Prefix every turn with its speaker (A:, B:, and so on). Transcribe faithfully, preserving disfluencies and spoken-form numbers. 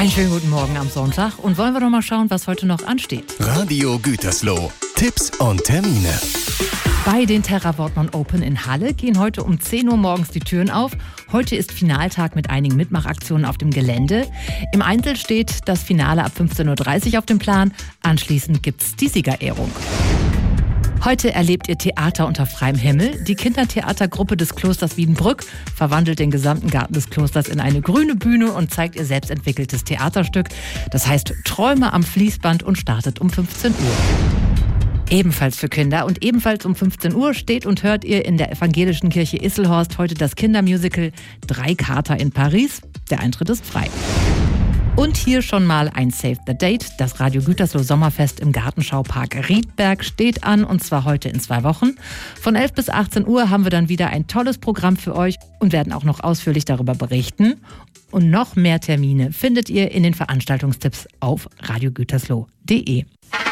A: Einen schönen guten Morgen am Sonntag und wollen wir doch mal schauen, was heute noch ansteht.
B: Radio Gütersloh. Tipps und Termine.
A: Bei den Terra Wortmann Open in Halle gehen heute um zehn Uhr morgens die Türen auf. Heute ist Finaltag mit einigen Mitmachaktionen auf dem Gelände. Im Einzel steht das Finale ab fünfzehn Uhr dreißig auf dem Plan. Anschließend gibt's die Siegerehrung. Heute erlebt ihr Theater unter freiem Himmel. Die Kindertheatergruppe des Klosters Wiedenbrück verwandelt den gesamten Garten des Klosters in eine grüne Bühne und zeigt ihr selbstentwickeltes Theaterstück. Das heißt Träume am Fließband und startet um fünfzehn Uhr. Ebenfalls für Kinder und ebenfalls um fünfzehn Uhr steht und hört ihr in der evangelischen Kirche Isselhorst heute das Kindermusical Drei Kater in Paris. Der Eintritt ist frei. Und hier schon mal ein Save the Date. Das Radio Gütersloh Sommerfest im Gartenschaupark Riedberg steht an, und zwar heute in zwei Wochen. Von elf bis achtzehn Uhr haben wir dann wieder ein tolles Programm für euch und werden auch noch ausführlich darüber berichten. Und noch mehr Termine findet ihr in den Veranstaltungstipps auf radiogütersloh punkt de.